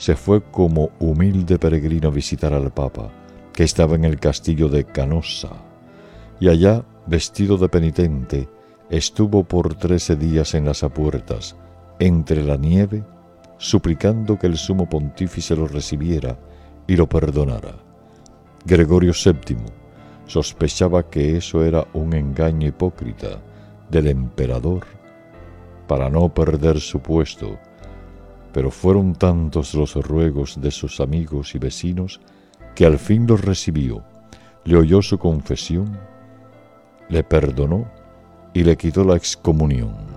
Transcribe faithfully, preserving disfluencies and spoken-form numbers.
se fue como humilde peregrino a visitar al Papa, que estaba en el castillo de Canossa, y allá, vestido de penitente, estuvo por trece días en las apuertas, entre la nieve, suplicando que el sumo pontífice lo recibiera y lo perdonara. Gregorio séptimo sospechaba que eso era un engaño hipócrita del emperador para no perder su puesto, pero fueron tantos los ruegos de sus amigos y vecinos que al fin lo recibió, le oyó su confesión, le perdonó y le quitó la excomunión.